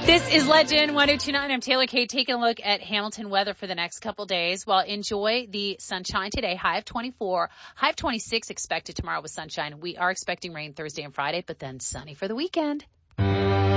This is Legend 1029. I'm Taylor Kate taking a look at Hamilton weather for the next couple days. Well, enjoy the sunshine today. High of 24, high of 26 expected tomorrow with sunshine. We are expecting rain Thursday and Friday, but then sunny for the weekend.